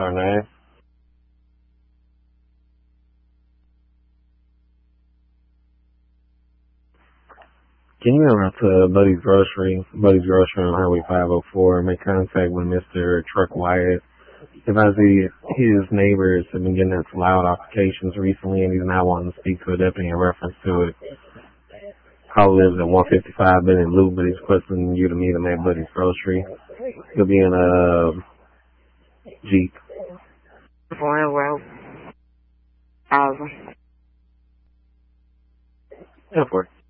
our name. Can you interrupt to Buddy's Grocery on Highway 504 and make contact with Mr. Truck Wyatt? If I see his neighbors have been getting into loud altercations recently and he's not wanting to speak to a deputy in reference to it. Call lives at 155 Bennett Loop, but he's requesting you to meet him at Buddy's Grocery. He'll be in a Jeep. Well, 1000. Yeah, for it.